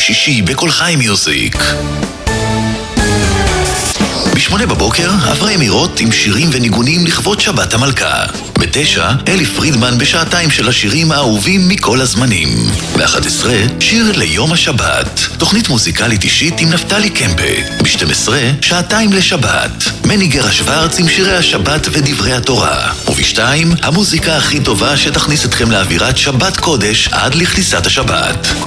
שישי בכל חי מיוזיק. ב8 בבוקר, אברהם אמירות עם שירים וניגונים לכבוד שבת המלכה. ב9, אלי פרידמן בשעתיים של השירים האהובים מכל הזמנים. ב11, שיר ליום השבת. תוכנית מוזיקלית אישית עם נפתלי קמפה. ב12, שעתיים לשבת. מני גרה שוורץ עם שירי השבת ודברי התורה. וב2, המוזיקה הכי טובה שתכניס אתכם לאווירת שבת קודש עד לכניסת השבת.